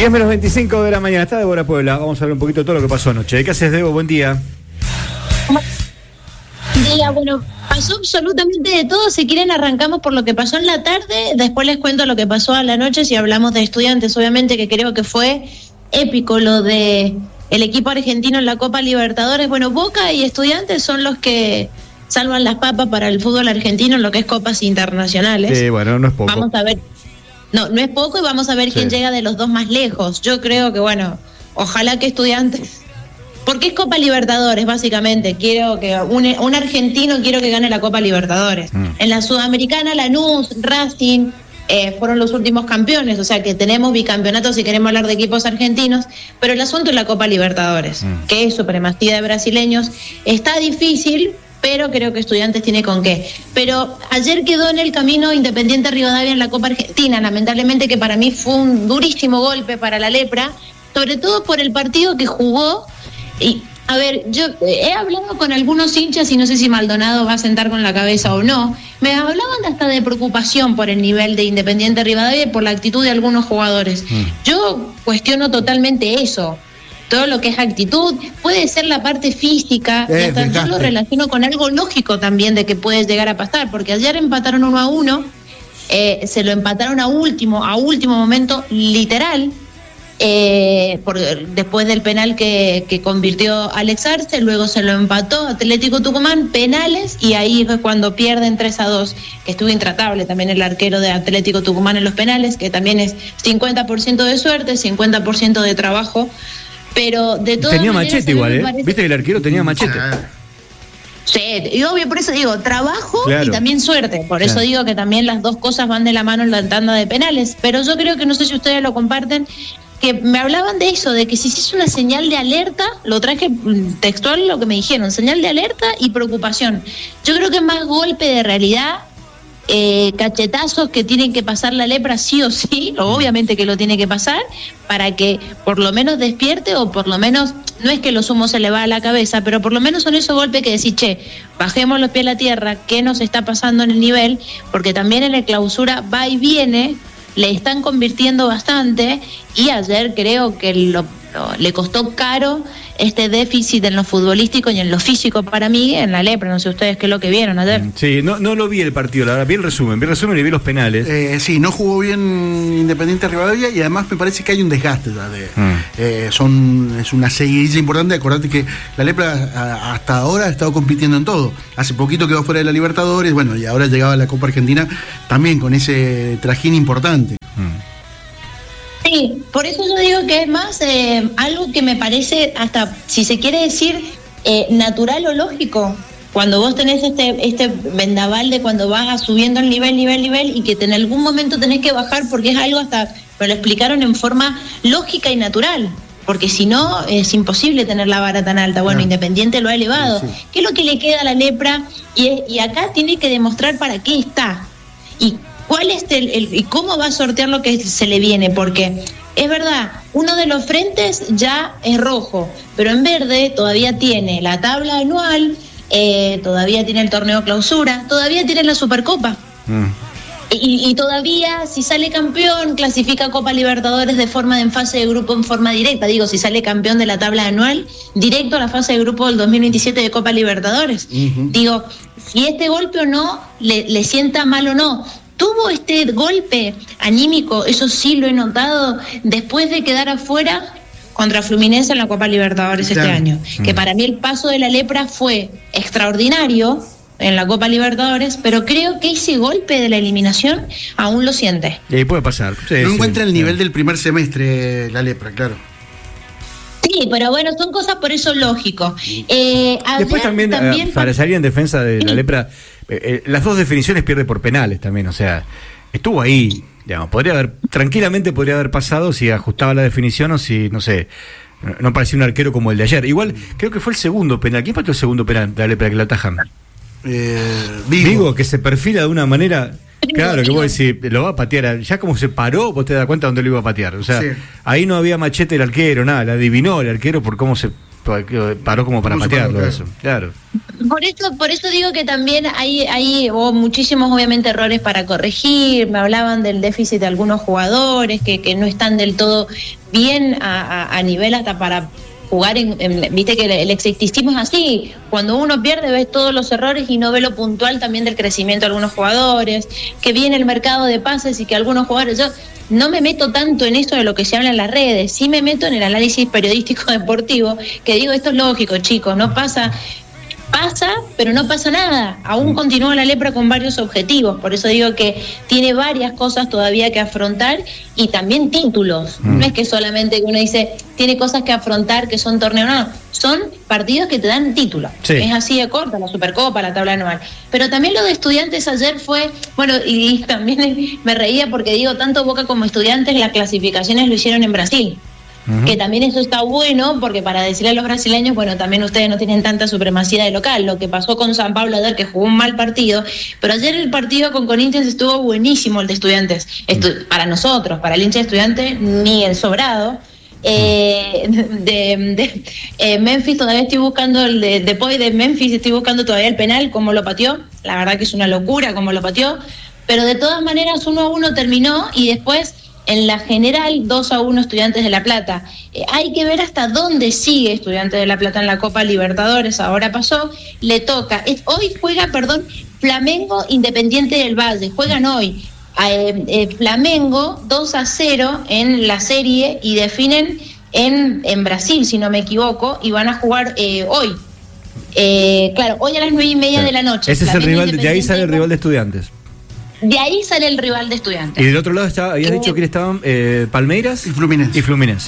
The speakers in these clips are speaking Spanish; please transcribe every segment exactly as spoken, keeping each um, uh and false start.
diez menos veinticinco de la mañana, está Débora Puebla. Vamos a hablar un poquito de todo lo que pasó anoche. ¿Qué haces, Debo? Buen día. Día, bueno, pasó absolutamente de todo. Si quieren arrancamos por lo que pasó en la tarde, después les cuento lo que pasó a la noche si hablamos de Estudiantes, obviamente, que creo que fue épico lo de el equipo argentino en la Copa Libertadores. Bueno, Boca y Estudiantes son los que salvan las papas para el fútbol argentino en lo que es copas internacionales. Sí, bueno, no es poco. Vamos a ver. No, no es poco y vamos a ver sí. quién llega de los dos más lejos. Yo creo que, bueno, ojalá que Estudiantes... Porque es Copa Libertadores, básicamente. Quiero que un, un argentino quiero que gane la Copa Libertadores. Mm. En la Sudamericana, Lanús, Racing eh, fueron los últimos campeones. O sea que tenemos bicampeonatos si queremos hablar de equipos argentinos. Pero el asunto es la Copa Libertadores, mm. que es supremacía de brasileños. Está difícil, pero creo que Estudiantes tiene con qué. Pero ayer quedó en el camino Independiente Rivadavia en la Copa Argentina. Lamentablemente, que para mí fue un durísimo golpe para la lepra, sobre todo por el partido que jugó. Y, a ver, yo he hablado con algunos hinchas y no sé si Maldonado va a sentar con la cabeza o no. Me hablaban hasta de preocupación por el nivel de Independiente Rivadavia y por la actitud de algunos jugadores. Mm. Yo cuestiono totalmente eso. Todo lo que es actitud, puede ser la parte física, eh, y hasta yo lo relaciono con algo lógico también de que puede llegar a pasar, porque ayer empataron uno a uno, eh, se lo empataron a último, a último momento, literal. Eh, por, después del penal que, que convirtió Alex Arce, luego se lo empató Atlético Tucumán, penales, y ahí fue cuando pierden tres a dos, que estuvo intratable también el arquero de Atlético Tucumán en los penales, que también es cincuenta por ciento de suerte, cincuenta por ciento de trabajo, pero de todas tenía maneras, machete igual, ¿eh? Parece... Viste que el arquero tenía machete. Sí, y obvio, por eso digo, trabajo claro. y también suerte, por claro. eso digo que también las dos cosas van de la mano en la tanda de penales, pero yo creo que, no sé si ustedes lo comparten, que me hablaban de eso, de que si es una señal de alerta, lo traje textual lo que me dijeron, señal de alerta y preocupación. Yo creo que es más golpe de realidad, eh, cachetazos que tienen que pasar la lepra sí o sí, obviamente que lo tiene que pasar, para que por lo menos despierte, o por lo menos, no es que los humos se le va a la cabeza, pero por lo menos son esos golpes que decís, che, bajemos los pies a la tierra, ¿qué nos está pasando en el nivel? Porque también en el clausura va y viene, le están convirtiendo bastante, y ayer creo que lo, lo, le costó caro este déficit en lo futbolístico y en lo físico para mí, en la lepra. No sé ustedes qué es lo que vieron ayer. Sí, no, no lo vi el partido, la verdad, vi el resumen, vi el resumen y vi los penales. Eh, sí, no jugó bien Independiente Rivadavia, y además me parece que hay un desgaste ya de, mm. eh, son, es una seguidilla importante. Acordate que la lepra a, hasta ahora ha estado compitiendo en todo. Hace poquito quedó fuera de la Libertadores, bueno, y ahora llegaba a la Copa Argentina también con ese trajín importante. Mm. Sí, por eso yo digo que es más eh, algo que me parece, hasta si se quiere decir, eh, natural o lógico. Cuando vos tenés este este vendaval de cuando vas subiendo el nivel, nivel, nivel, y que en algún momento tenés que bajar, porque es algo hasta, me lo explicaron en forma lógica y natural. Porque si no, es imposible tener la vara tan alta. Bueno, no. Independiente lo ha elevado. Sí, sí. ¿Qué es lo que le queda a la lepra? Y, es, y acá tiene que demostrar para qué está. Y cuál es el, el y cómo va a sortear lo que se le viene, porque es verdad, uno de los frentes ya es rojo, pero en verde todavía tiene la tabla anual, eh, todavía tiene el torneo clausura, todavía tiene la Supercopa. Mm. Y, y todavía, si sale campeón, clasifica Copa Libertadores de forma de en fase de grupo en forma directa. Digo, si sale campeón de la tabla anual, directo a la fase de grupo del dos mil veintisiete de Copa Libertadores. Uh-huh. Digo, si este golpe o no, le, le sienta mal o no. Tuvo este golpe anímico, eso sí lo he notado, después de quedar afuera contra Fluminense en la Copa Libertadores claro. este año. Uh-huh. Que para mí el paso de la lepra fue extraordinario en la Copa Libertadores, pero creo que ese golpe de la eliminación aún lo siente. Y puede pasar. Sí, no sí, encuentra sí. el nivel del primer semestre la lepra, claro. Sí, pero bueno, son cosas por eso lógico. Eh, Después también, también para salir en defensa de sí. la lepra, eh, eh, las dos definiciones pierde por penales también, o sea, estuvo ahí, digamos, podría haber, tranquilamente podría haber pasado si ajustaba la definición o si, no sé, no, no parecía un arquero como el de ayer. Igual, creo que fue el segundo penal. ¿Quién pateó el segundo penal de la lepra que lo atajan? Eh, Vigo. Vigo, que se perfila de una manera, claro, que vos decís, lo va a patear, ya como se paró, vos te das cuenta dónde lo iba a patear, o sea, sí. ahí no había machete el arquero, nada, la adivinó el arquero por cómo se paró como para patearlo para eso, claro. Por eso, por eso digo que también hay, hay oh, muchísimos obviamente errores para corregir. Me hablaban del déficit de algunos jugadores que, que no están del todo bien a, a, a nivel hasta para jugar en, en, viste que el, el exitismo es así, cuando uno pierde ves todos los errores y no ve lo puntual también del crecimiento de algunos jugadores, que viene el mercado de pases y que algunos jugadores, yo no me meto tanto en eso de lo que se habla en las redes, sí me meto en el análisis periodístico deportivo, que digo, esto es lógico, chicos, no pasa... Pasa, pero no pasa nada. Aún continúa la lepra con varios objetivos. Por eso digo que tiene varias cosas todavía que afrontar y también títulos. Mm. No es que solamente uno dice, tiene cosas que afrontar que son torneos. No, son partidos que te dan título. Sí. Es así de corta, la Supercopa, la tabla anual. Pero también lo de Estudiantes ayer fue, bueno, y también me reía porque digo, tanto Boca como Estudiantes, las clasificaciones lo hicieron en Brasil. Uh-huh. Que también eso está bueno porque para decirle a los brasileños, bueno, también ustedes no tienen tanta supremacía de local. Lo que pasó con San Pablo ayer, que jugó un mal partido, pero ayer el partido con Corinthians estuvo buenísimo, el de Estudiantes. Estu- para nosotros, para el hincha de Estudiantes, ni el sobrado. Eh, de, de eh, Memphis todavía estoy buscando el de, después de Memphis estoy buscando todavía el penal, cómo lo pateó. La verdad que es una locura cómo lo pateó, pero de todas maneras uno a uno terminó y después en la general dos a uno Estudiantes de La Plata. Eh, hay que ver hasta dónde sigue Estudiantes de La Plata en la Copa Libertadores. Ahora pasó, le toca. Es, hoy juega, perdón, Flamengo Independiente del Valle. Juegan hoy. Eh, eh, Flamengo dos a cero en la serie y definen en, en Brasil, si no me equivoco, y van a jugar eh, hoy. Eh, claro, hoy a las nueve y media claro. de la noche. Ese Flamengo es el rival, de ahí sale el rival de Estudiantes. De ahí sale el rival de Estudiantes. Y del otro lado estaba, habías eh, dicho que estaban eh, Palmeiras y Fluminense. Y Fluminense.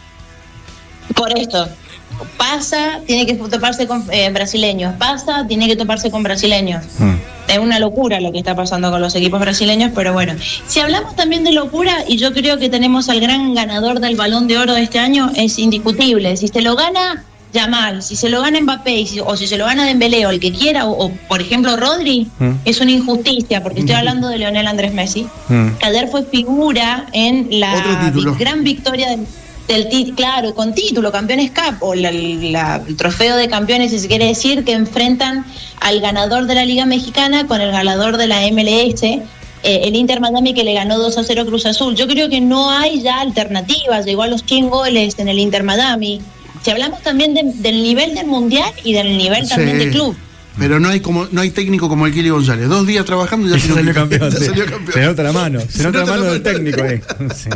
Por esto, pasa, tiene que toparse con eh, brasileños, pasa, tiene que toparse con brasileños. Mm. Es una locura lo que está pasando con los equipos brasileños, pero bueno. Si hablamos también de locura, y yo creo que tenemos al gran ganador del Balón de Oro de este año, es indiscutible. Si se lo gana Yamal, si se lo gana Mbappé y si, o si se lo gana Dembélé o el que quiera, o, o por ejemplo Rodri, mm. es una injusticia, porque estoy hablando de Lionel Andrés Messi, mm. que ayer fue figura en la gran victoria del, del título, claro, con título, Campeones Cup, o la, la, el trofeo de campeones, si se quiere decir, que enfrentan al ganador de la Liga Mexicana con el ganador de la M L S, eh, el Inter Miami, que le ganó dos a cero Cruz Azul. Yo creo que no hay ya alternativas, llegó a los cien goles en el Inter Miami. Si hablamos también de, del nivel del mundial y del nivel sí, también del club. Pero no hay como no hay técnico como el Kili González. Dos días trabajando y ya, y salió, campeón, ya sí. salió campeón. Se nota la mano. Se, se nota, nota la mano del técnico ahí. Sí.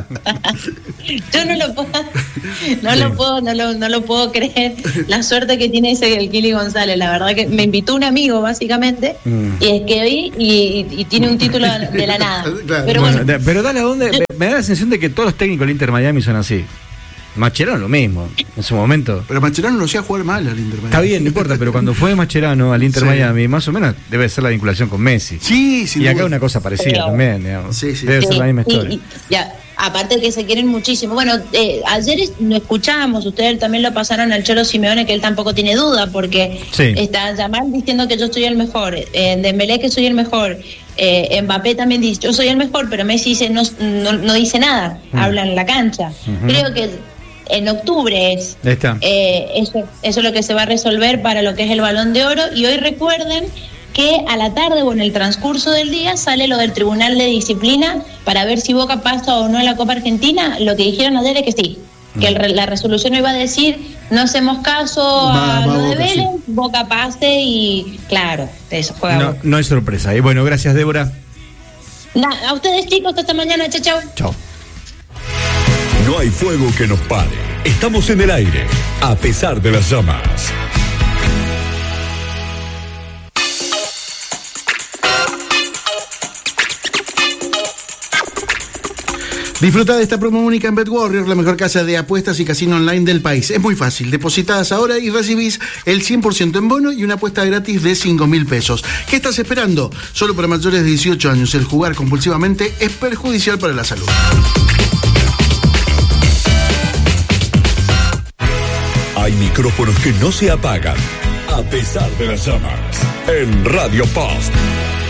Yo no lo puedo, no sí. lo puedo, no lo, no lo puedo creer. La suerte que tiene ese el Kili González. La verdad que me invitó un amigo básicamente mm. y es que hoy y, y, y tiene un título de la nada. Claro. Pero bueno, bueno, pero da la onda, me, me da la sensación de que todos los técnicos del Inter Miami son así. Mascherano lo mismo, en su momento. Pero Mascherano lo hacía jugar mal al Inter Miami. Está bien, no importa, pero cuando fue Mascherano al Inter sí. Miami, más o menos debe ser la vinculación con Messi. Sí, sí. Y acá una cosa parecida pero, también, digamos. Sí, sí. Debe sí, ser la misma historia. Y, y, ya, aparte que se quieren muchísimo. Bueno, eh, ayer lo escuchábamos, ustedes también lo pasaron al Cholo Simeone, que él tampoco tiene duda, porque sí. está Yamal diciendo que yo soy el mejor, eh, Dembélé que soy el mejor. Eh, Mbappé también dice, yo soy el mejor, pero Messi dice no, no, no dice nada, mm. habla en la cancha. Uh-huh. Creo que en octubre es eh, eso, eso es lo que se va a resolver para lo que es el Balón de Oro. Y hoy recuerden que a la tarde o en el transcurso del día sale lo del Tribunal de Disciplina para ver si Boca pasa o no en la Copa Argentina. Lo que dijeron ayer es que sí, que el, la resolución iba a decir no hacemos caso va, a va, lo de Vélez, sí. Boca pase y claro, eso juega no, no hay sorpresa. Y bueno, gracias Débora. Nah, a ustedes chicos, hasta mañana, chao chao. Chao. No hay fuego que nos pare. Estamos en el aire, a pesar de las llamas. Disfruta de esta promo única en BetWarrior, la mejor casa de apuestas y casino online del país. Es muy fácil. Depositadas ahora y recibís el cien por ciento en bono y una apuesta gratis de cinco mil pesos. ¿Qué estás esperando? Solo para mayores de dieciocho años. El jugar compulsivamente es perjudicial para la salud. Hay micrófonos que no se apagan, a pesar de las llamas. En Radio Post.